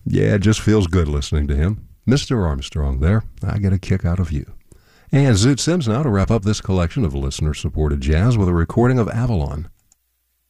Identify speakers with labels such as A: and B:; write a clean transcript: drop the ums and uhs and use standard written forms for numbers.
A: Yeah, it just feels good listening to him. Mr. Armstrong there. I get a kick out of you. And Zoot Sims now to wrap up this collection of listener-supported jazz with a recording of Avalon.